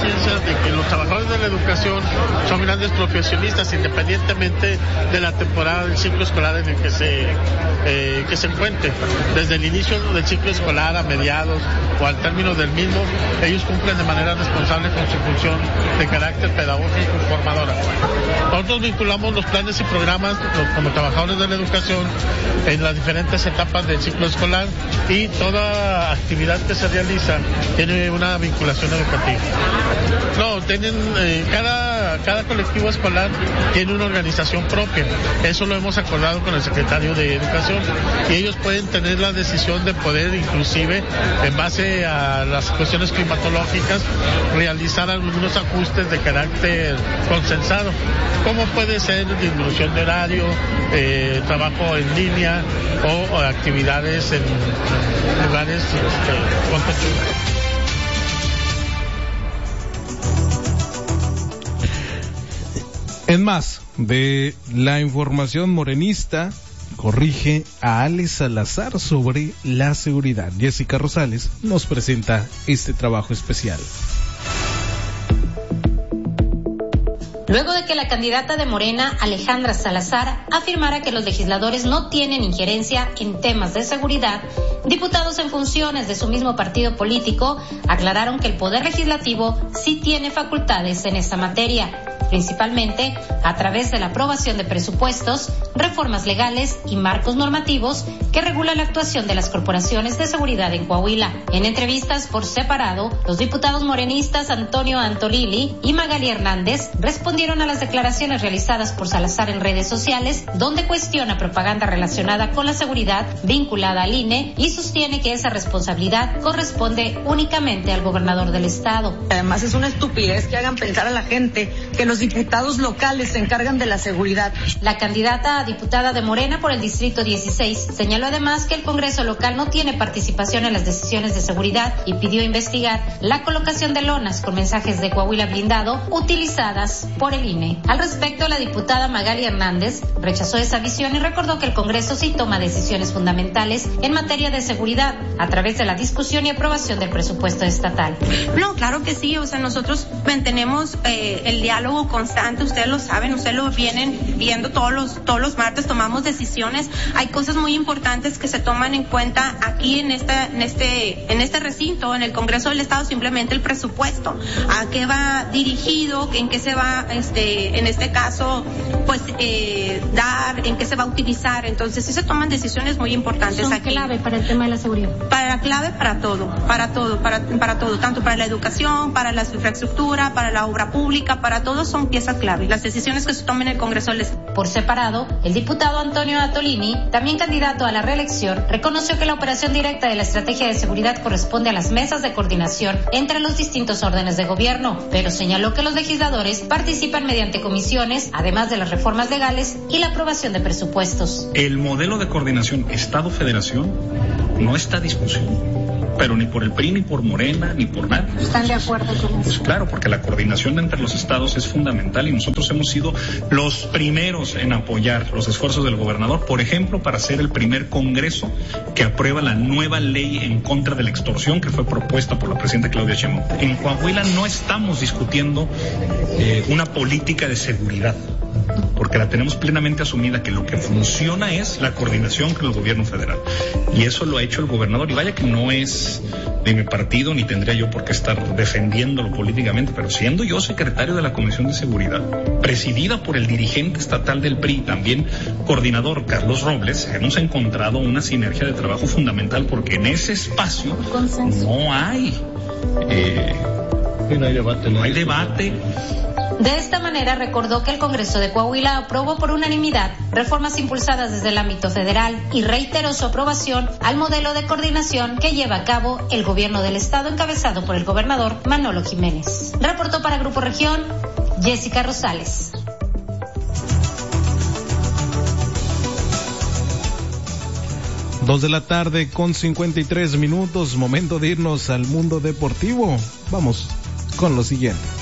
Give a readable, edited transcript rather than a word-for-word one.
conciencia de que los trabajadores de la educación son grandes profesionistas, independientemente de la temporada del ciclo escolar en el que se encuentre. Desde el inicio del ciclo escolar a mediados o al término del mismo, ellos cumplen de manera responsable con su función de carácter pedagógico y formadora. Nosotros vinculamos los planes y programas como trabajadores de la educación en las diferentes etapas del ciclo escolar, y toda actividad que se realiza tiene una vinculación educativa. No, tienen cada colectivo escolar tiene una organización propia. Eso lo hemos acordado con el secretario de Educación, y ellos pueden tener la decisión de poder, inclusive en base a las cuestiones climatológicas, realizar algunos ajustes de carácter consensado, como puede ser disminución de horario, trabajo en línea o actividades en lugares contextuales. En más de la información morenista, corrige a Ale Salazar sobre la seguridad. Jessica Rosales nos presenta este trabajo especial. Luego de que la candidata de Morena, Alejandra Salazar, afirmara que los legisladores no tienen injerencia en temas de seguridad, diputados en funciones de su mismo partido político aclararon que el Poder Legislativo sí tiene facultades en esta materia, principalmente a través de la aprobación de presupuestos, reformas legales y marcos normativos que regulan la actuación de las corporaciones de seguridad en Coahuila. En entrevistas por separado, los diputados morenistas Antonio Antolili y Magali Hernández respondieron a las declaraciones realizadas por Salazar en redes sociales, donde cuestiona propaganda relacionada con la seguridad vinculada al INE y sostiene que esa responsabilidad corresponde únicamente al gobernador del estado. Además, es una estupidez que hagan pensar a la gente que los diputados locales se encargan de la seguridad. La candidata a diputada de Morena por el Distrito 16 señaló además que el Congreso local no tiene participación en las decisiones de seguridad y pidió investigar la colocación de lonas con mensajes de Coahuila blindado utilizadas por el INE. Al respecto, la diputada Magali Hernández rechazó esa visión y recordó que el Congreso sí toma decisiones fundamentales en materia de seguridad a través de la discusión y aprobación del presupuesto estatal. No, claro que sí, nosotros mantenemos el diálogo constante, ustedes lo saben, ustedes lo vienen viendo todos los martes, tomamos decisiones, hay cosas muy importantes que se toman en cuenta aquí en este recinto, en el Congreso del Estado, simplemente el presupuesto, a qué va dirigido, en qué se va, en este caso, pues, dar, en qué se va a utilizar, entonces sí se toman decisiones muy importantes. ¿Son aquí clave para el tema de la seguridad? Clave para todo, tanto para la educación, para la infraestructura, para la obra pública, para todo son piezas clave, las decisiones que se tomen en el Congreso del Estado. Por separado, el diputado Antonio Atolini, también candidato a la reelección, reconoció que la operación directa de la estrategia de seguridad corresponde a las mesas de coordinación entre los distintos órdenes de gobierno, pero señaló que los legisladores participan mediante comisiones, además de las reformas legales y la aprobación de presupuestos. El modelo de coordinación Estado-Federación no está a discusión, pero ni por el PRI, ni por Morena, ni por nadie. ¿Están de acuerdo con eso? Pues claro, porque la coordinación entre los estados es fundamental y nosotros hemos sido los primeros en apoyar los esfuerzos del gobernador, por ejemplo, para ser el primer congreso que aprueba la nueva ley en contra de la extorsión que fue propuesta por la presidenta Claudia Sheinbaum. En Coahuila no estamos discutiendo una política de seguridad, porque la tenemos plenamente asumida, que lo que funciona es la coordinación con el gobierno federal. Y eso lo ha hecho el gobernador, y vaya que no es de mi partido, ni tendría yo por qué estar defendiéndolo políticamente, pero siendo yo secretario de la Comisión de Seguridad, presidida por el dirigente estatal del PRI, también coordinador Carlos Robles, hemos encontrado una sinergia de trabajo fundamental, porque en ese espacio no hay debate. De esta manera recordó que el Congreso de Coahuila aprobó por unanimidad reformas impulsadas desde el ámbito federal y reiteró su aprobación al modelo de coordinación que lleva a cabo el gobierno del estado encabezado por el gobernador Manolo Jiménez. Reportó para Grupo Región, Jessica Rosales. 2:53 p.m, momento de irnos al mundo deportivo. Vamos con lo siguiente.